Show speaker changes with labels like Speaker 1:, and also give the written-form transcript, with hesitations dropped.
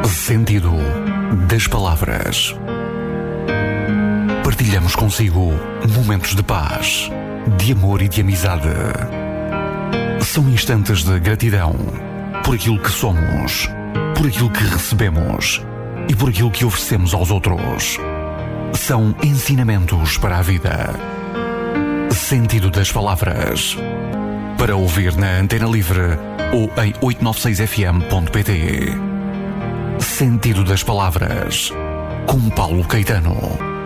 Speaker 1: Sentido das palavras. Partilhamos consigo momentos de paz, de amor e de amizade. São instantes de gratidão por aquilo que somos, por aquilo que recebemos e por aquilo que oferecemos aos outros. São ensinamentos para a vida. Sentido das palavras. Para ouvir na Antena Livre ou em 896fm.pt. Sentido das palavras. Com Paulo Caetano.